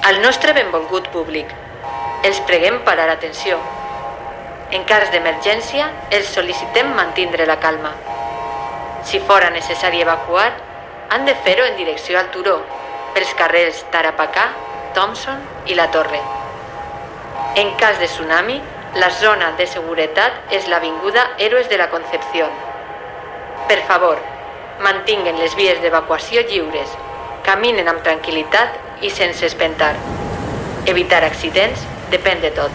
Al nostre benvolgut públic, els preguem parar atenció. En cas d'emergència, els sol·licitem mantindre la calma. Si fora necessari evacuar, han de fer-ho en direcció al turó, pels carrers Tarapacá, Thompson i La Torre. En cas de tsunami, la zona de seguretat és l'avinguda Héroes de la Concepción. Per favor, mantinguen les vies d'evacuació lliures, caminen amb tranquil·litat i sense espentar. Evitar accidents depèn de tots.